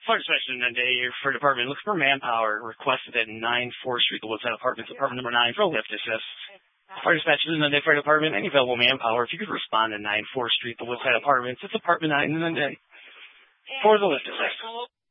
Fire dispatcher today, your fire department looks for manpower requested at 9 4th Street, the Woodside Apartments, apartment number 9 for a lift assist. Fire dispatcher today, fire department, any available manpower, if you could respond to 9 4th Street, the Woodside Apartments, it's apartment 9 in the day for the lift assist.